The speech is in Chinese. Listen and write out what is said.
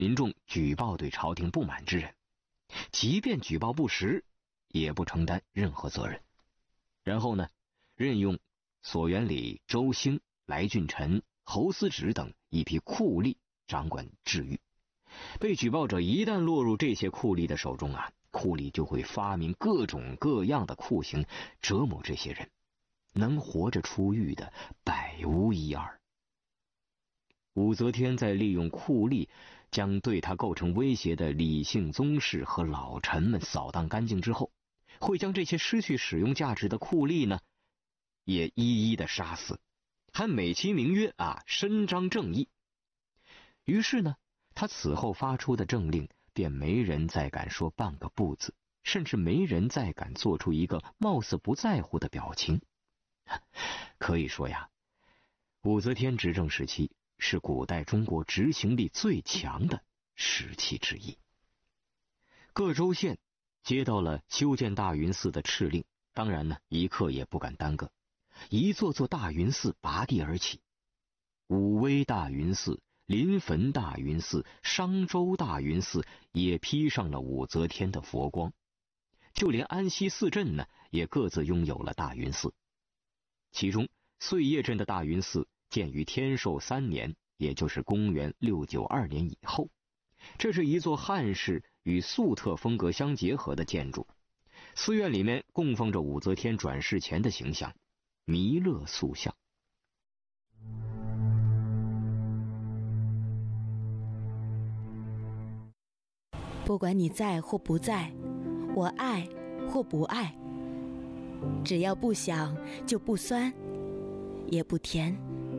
民众举报对朝廷不满之人，即便举报不实，也不承担任何责任。然后呢，任用索元礼、周兴、来俊臣、侯思直等一批酷吏掌管治狱。被举报者一旦落入这些酷吏的手中酷吏就会发明各种各样的酷刑折磨这些人，能活着出狱的百无一二。武则天在利用酷吏将对他构成威胁的李姓宗室和老臣们扫荡干净之后，会将这些失去使用价值的酷吏呢，也一一的杀死，还美其名曰伸张正义。于是呢，他此后发出的政令便没人再敢说半个不字，甚至没人再敢做出一个貌似不在乎的表情。可以说武则天执政时期是古代中国执行力最强的时期之一。各州县接到了修建大云寺的敕令，当然呢，一刻也不敢耽搁，一座座大云寺拔地而起。武威大云寺、临汾大云寺、商州大云寺也披上了武则天的佛光，就连安西四镇呢，也各自拥有了大云寺。其中碎叶镇的大云寺建于天寿3年，也就是公元692年以后。这是一座汉式与粟特风格相结合的建筑，寺院里面供奉着武则天转世前的形象弥勒塑像。 不管你在或不在，我爱或不爱，只要不想就不酸也不甜。